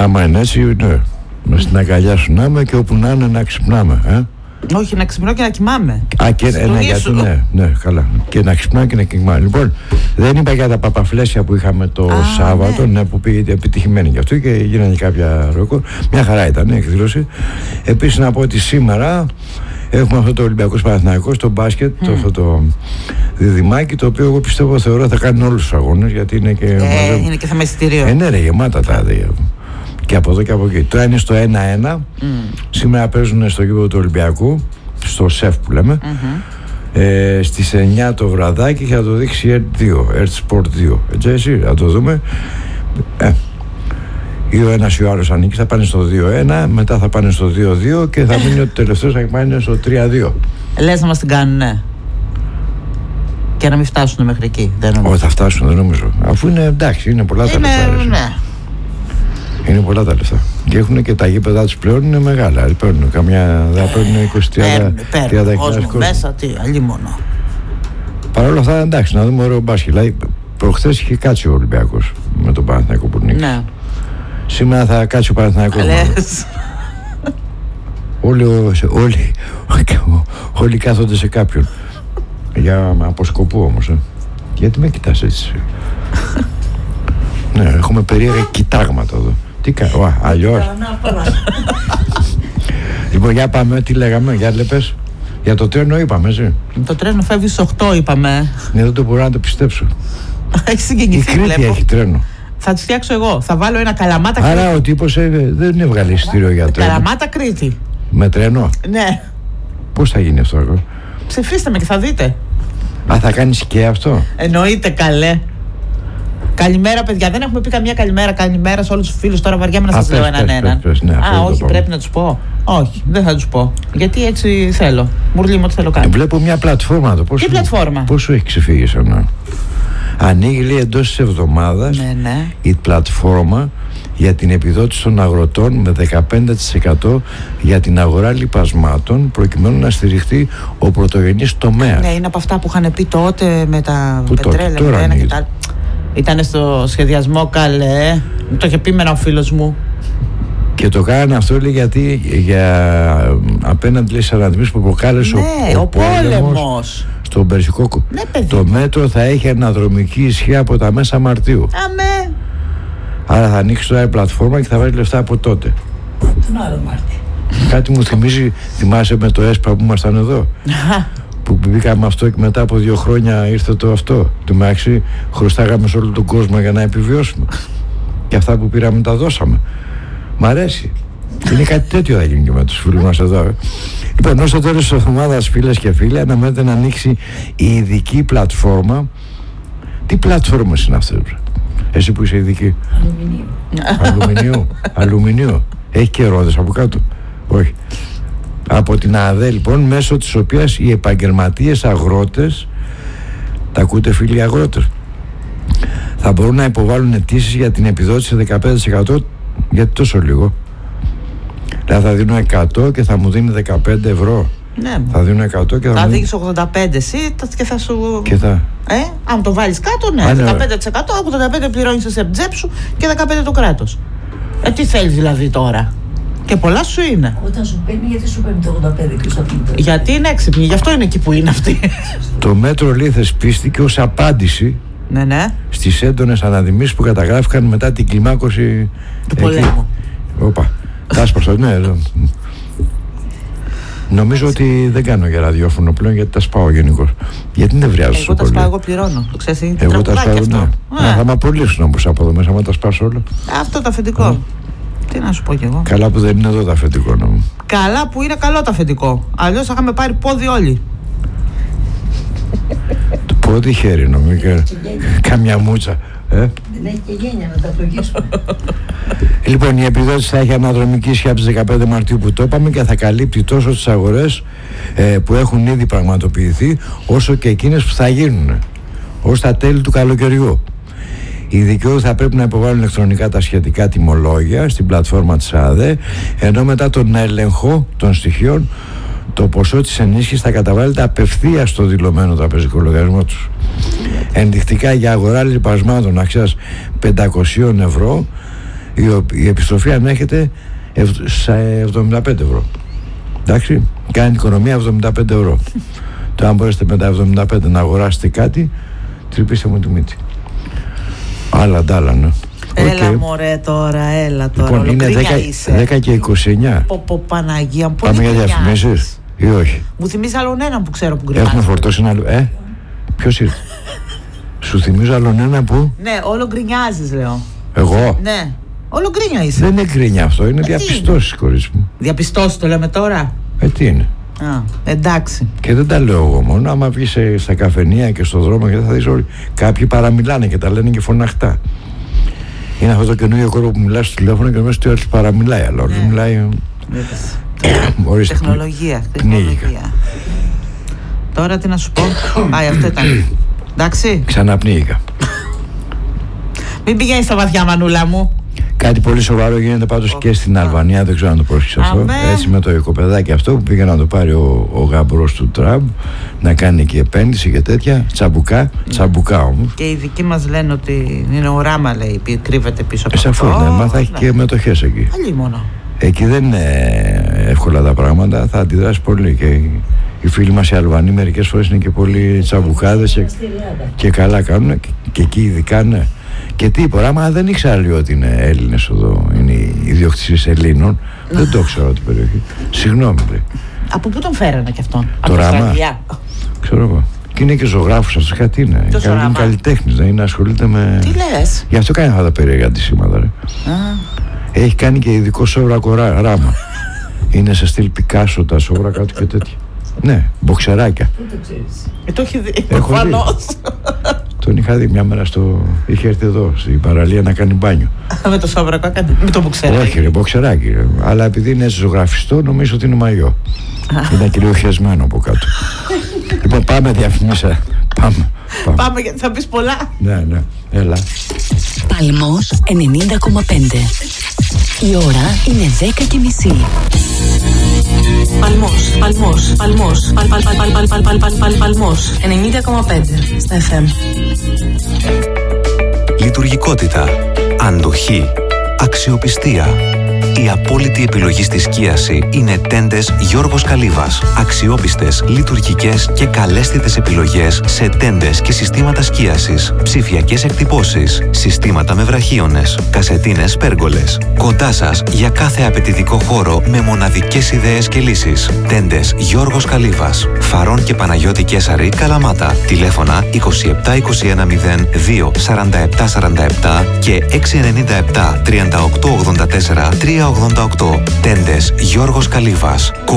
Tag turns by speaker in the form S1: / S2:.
S1: Άμα είναι έτσι, ναι. Μες στην αγκαλιά σου να είμαι και όπου να είναι να ξυπνάμε.
S2: Όχι, να ξυπνώ και να κοιμάμαι.
S1: Ναι, καλά. Και να ξυπνάω και να κοιμάμαι. Λοιπόν, δεν είπα για τα παπαφλέσια που είχαμε το Σάββατο, ναι, που πήγε επιτυχημένη κι αυτό και γίνανε κάποια ρεκόρ. Μια χαρά ήταν η εκδήλωση. Επίσης να πω ότι σήμερα έχουμε αυτό το Ολυμπιακός Παναθηναϊκός, το μπάσκετ, αυτό το διδυμάκι, το οποίο εγώ θεωρώ θα κάνει όλους τους αγώνες, γιατί είναι και.
S2: Είναι και θέμα εισιτήριο.
S1: Ναι, ρε, γεμάτα τα και από εδώ και από εκεί. Τώρα είναι στο 1-1. Σήμερα παίζουν στο γήπεδο του Ολυμπιακού, στο ΣΕΦ που λέμε, στις 9 το βραδάκι και θα το δείξει Sport 2. Έτσι, θα το δούμε. Ή ο ένας ή ο άλλος ανήκει, θα πάνε στο 2-1, μετά θα πάνε στο 2-2 και θα μείνει ότι το τελευταίο θα πάνε στο 3-2.
S2: Λες να μας την κάνουν, ναι. Και να μην φτάσουν μέχρι εκεί.
S1: Όχι, θα φτάσουν, δεν νομίζω. Αφού είναι εντάξει, είναι πολλά τα λεφτά. Ναι. Είναι πολλά τα λεφτά. Και έχουν και τα γήπεδα τους πλέον είναι μεγάλα. Παίρνουν καμιά. Δεν παίρνουν 20-30
S2: κόσμο μέσα, τι, αλλήμονο.
S1: Παρ' όλα αυτά, εντάξει, να δούμε ωραίο μπάσκετ. Δηλαδή, προχθές είχε κάτσει ο Ολυμπιακός με τον Παναθηναϊκό που νίκησε. Ναι. Σήμερα θα κάτσει ο Παναθηναϊκός. Όλοι κάθονται σε κάποιον. Για αποσκοπού όμως. Γιατί με κοιτάς έτσι? Ναι, έχουμε περίεργα κοιτάγματα εδώ. Τι κάνω, αλλιώς. Λοιπόν, για πάμε, τι λέγαμε, για λέπες. Για το τρένο είπαμε, έτσι.
S2: Το τρένο φεύγει στις 8, είπαμε.
S1: Ναι, δεν το μπορώ να το πιστέψω.
S2: Έχει συγκινηθεί,
S1: βλέπω. Η Κρήτη έχει τρένο.
S2: Θα τη φτιάξω εγώ. Θα βάλω ένα Καλαμάτα Κρήτη.
S1: Άρα ο τύπος δεν έβγαλε εισιτήριο για τρένο.
S2: Καλαμάτα Κρήτη.
S1: Με τρένο.
S2: Ναι.
S1: Πώς θα γίνει αυτό, εγώ?
S2: Ψηφίστε με και θα δείτε.
S1: Α, θα κάνεις και αυτό?
S2: Εννοείται, καλέ. Καλημέρα, παιδιά. Δεν έχουμε πει καμία καλημέρα. Καλημέρα σε όλους τους φίλους. Τώρα βαριάμαι να σας λέω έναν.
S1: Ναι,
S2: όχι, πρέπει να τους πω. Όχι, δεν θα τους πω. Γιατί έτσι θέλω. Μουρλί μου, ό,τι θέλω κάνω.
S1: Βλέπω μια πλατφόρμα εδώ.
S2: Τι πλατφόρμα?
S1: Πώς σου έχει ξεφύγει εσένα? Ανοίγει, λέει, εντός της εβδομάδας η πλατφόρμα για την επιδότηση των αγροτών με 15% για την αγορά λιπασμάτων, προκειμένου να στηριχτεί ο πρωτογενής τομέας.
S2: Ναι, είναι από αυτά που είχαν πει τότε με τα πετρέλαια, με τα ένα και τα άλλα. Ήτανε στο σχεδιασμό, καλέ. Το είχε πει ο φίλος μου.
S1: Και το κάνανε αυτό, λέει, γιατί για απέναντι στις αναδημίες που προκάλεσε ο πόλεμος στον Περσικό.
S2: Ναι,
S1: το μέτρο θα έχει αναδρομική ισχύ από τα μέσα Μαρτίου.
S2: Αμέ.
S1: Άρα θα ανοίξει τώρα η πλατφόρμα και θα βάλει λεφτά από τότε.
S2: Τον άλλο Μάρτιο.
S1: Κάτι μου θυμίζει, θυμάσαι με το ΕΣΠΑ που ήμασταν εδώ. Που μπήκαμε αυτό και μετά από 2 χρόνια ήρθε το αυτό. Το μεταξύ χρωστάγαμε σε όλο τον κόσμο για να επιβιώσουμε. Και αυτά που πήραμε τα δώσαμε. Μ' αρέσει. Είναι κάτι τέτοιο θα γίνει και με τους φίλους μας εδώ. Λοιπόν, όσο τέλος της εβδομάδας, φίλες και φίλοι, αναμένεται να ανοίξει η ειδική πλατφόρμα. Τι πλατφόρμες είναι αυτές? Εσύ που είσαι ειδική? Αλουμινίου. Έχει και ρόδες από κάτω? Όχι. Από την ΑΔΕ, λοιπόν, μέσω της οποίας οι επαγγελματίες αγρότες, τα ακούτε φίλοι αγρότες, θα μπορούν να υποβάλουν αιτήσεις για την επιδότηση 15%. Γιατί τόσο λίγο? Δηλαδή θα δίνω 100 και θα μου δίνει 15 ευρώ.
S2: Ναι.
S1: Θα δίνω 100 και
S2: θα δίνεις 85 εσύ και θα σου...
S1: Και θα...
S2: αν το βάλεις κάτω, ναι. 15%, 85 πληρώνεις εσύ από την τσέπη σου και 15 το κράτος. Τι θέλεις δηλαδή τώρα? Και πολλά σου είναι.
S3: Όταν σου παίρνει, γιατί σου παίρνει το 85 και στο πίντε?
S2: Γιατί είναι έξυπνοι, γι' αυτό είναι εκεί που είναι αυτοί.
S1: Το μέτρο, λέει, θεσπίστηκε ως απάντηση στις έντονες αναδημίες που καταγράφηκαν μετά την κλιμάκωση
S2: του πολέμου.
S1: Όπα, τάσπασα, ναι. Νομίζω ότι δεν κάνω για ραδιόφωνο πλέον, γιατί τα σπάω γενικώς. Γιατί δεν βρειάζω
S2: εγώ τα σπάω, εγώ πληρώνω. Το ξέρεις, είναι
S1: εγώ τα σπάω,
S2: αυτό.
S1: Ναι. Θα με απολύσουν όμως από εδώ μέσα, μα τα σπάσω όλα.
S2: Αυτό το αφεντικό. Τι να σου πω κι εγώ.
S1: Καλά που δεν είναι εδώ το αφεντικό, νομίζω.
S2: Καλά που είναι καλό το αφεντικό. Αλλιώς θα είχαμε πάρει πόδι όλοι.
S1: Το πόδι χέρι, νομίζω. Καμιά μούτσα.
S3: Δεν έχει και γένεια να τα πλογίσουμε.
S1: Λοιπόν, η επιδότηση θα έχει αναδρομική ισχύ από τις 15 Μαρτίου που το είπαμε και θα καλύπτει τόσο τις αγορές που έχουν ήδη πραγματοποιηθεί, όσο και εκείνες που θα γίνουν ως τα τέλη του καλοκαιριού. Οι δικαιούχοι θα πρέπει να υποβάλουν ηλεκτρονικά τα σχετικά τιμολόγια στην πλατφόρμα της ΑΔΕ, ενώ μετά τον έλεγχο των στοιχείων το ποσό της ενίσχυσης θα καταβάλλεται απευθείας στο δηλωμένο τραπεζικό λογαριασμό τους. Ενδεικτικά για αγορά λιπασμάτων αξίας 500 ευρώ Η επιστροφή ανέχεται στα 75 ευρώ. Εντάξει, κάνει οικονομία 75 ευρώ. Το αν μπορέσετε με τα 75 να αγοράσετε κάτι, τρυπήστε μου τη μύτη. Άλλα αντάλλα, ναι.
S2: Έλα μωρέ τώρα, έλα τώρα.
S1: Λοιπόν, είναι 10 και 29.
S2: Παναγία μου,
S1: πάμε για διαφημίσεις ή όχι?
S2: Μου θυμίζει άλλον έναν που ξέρω που γκρινιάζει.
S1: Έχουμε φορτώσει ένα άλλο. Ποιος ήρθε? Σου θυμίζω άλλον ένα που.
S2: Ναι, όλο γκρινιάζεις, λέω.
S1: Εγώ?
S2: Ναι, όλο γκρίνια είσαι.
S1: Δεν είναι γκρίνια αυτό, είναι διαπιστώσεις, κορίτσι μου.
S2: Διαπιστώσεις το λέμε τώρα?
S1: Τι είναι?
S2: Εντάξει.
S1: Και δεν τα λέω εγώ μόνο. Άμα βγεις στα καφενεία και στον δρόμο και θα δεις όλοι. Κάποιοι παραμιλάνε και τα λένε και φωναχτά. Είναι αυτό το καινούργιο κόρπο που μιλάει στο τηλέφωνο και μέσα του παραμιλάει. Αλλά όχι μιλάει.
S2: Τεχνολογία. Τώρα τι να σου πω. Αυτό ήταν. Εντάξει.
S1: Ξαναπνίγηκα.
S2: Μην πηγαίνεις στα βαθιά, μανούλα μου.
S1: Κάτι πολύ σοβαρό γίνεται πάντως και στην Αλβανία, δεν ξέρω αν το πρόσεξες αυτό. Έτσι με το οικοπεδάκι αυτό που πήγε να το πάρει ο γαμπρός του Τραμπ, να κάνει και επένδυση και τέτοια. Τσαμπουκά όμως.
S2: Και οι δικοί μας λένε ότι είναι οράμα, λέει, κρύβεται πίσω από αυτό.
S1: Σαφώς, ναι, μα θα έχει και μετοχές εκεί.
S2: Αλλή μόνο.
S1: Εκεί δεν είναι εύκολα τα πράγματα, θα αντιδράσει πολύ. Και οι φίλοι μας οι Αλβανοί μερικές φορές είναι και πολύ τσαμπουκάδες και καλά κάνουν και εκεί ειδικά, ναι. Και τίποτα, άμα δεν ήξερα λίγο ότι είναι Έλληνες εδώ, είναι οι ιδιοκτησίες Ελλήνων, δεν το ξέρω την περιοχή. Συγγνώμη.
S2: Από πού τον φέρανε κι αυτόν?
S1: Το Ράμα. Ξέρω εγώ. Και είναι και ζωγράφος αυτός, κάτι είναι. Είναι καλλιτέχνης, δεν είναι, ασχολείται με.
S2: Τι λες?
S1: Γι' αυτό κάνει αυτά τα περίεργα αντισήματα, ρε. Έχει κάνει και ειδικό σόβρακο Ράμα. Είναι σε στυλ Πικάσο τα σόβρακα του και τέτοια. Ναι, μποξεράκια.
S3: Πού το ξέρεις?
S2: Το έχει δει, προφανώς.
S1: Τον είχα δει μια μέρα είχε έρθει εδώ στην παραλία να κάνει μπάνιο.
S2: Με το σόβρακο έκανε, με το μποξεράκι.
S1: Όχι ρε, μποξεράκι. Αλλά επειδή είναι ζωγραφιστό, νομίζω ότι είναι μαγιό. Είναι κυριοχιασμένο από κάτω. Λοιπόν, πάμε διαφημίσα.
S2: Πάμε γιατί θα πεις πολλά.
S1: Ναι, έλα.
S4: Παλμός 90,5. Η ώρα είναι 10:30. Παλμός 90,5 στα FM.
S5: Λειτουργικότητα, αντοχή, αξιοπιστία. Η απόλυτη επιλογή στη σκίαση είναι τέντες Γιώργος Καλύβας. Αξιόπιστες, λειτουργικές και καλέσθητες επιλογές σε τέντες και συστήματα σκίασης. Ψηφιακές εκτυπώσεις, συστήματα με βραχίονες, κασετίνες πέργολες. Κοντά σας για κάθε απαιτητικό χώρο με μοναδικές ιδέες και λύσεις. Τέντες Γιώργος Καλύβας. Φαρών και Παναγιώτη Κέσαρη, Καλαμάτα. Τηλέφωνα 27 21 02 47 47 και 697 38 84 388. Τέντες Γιώργος Καλύβας.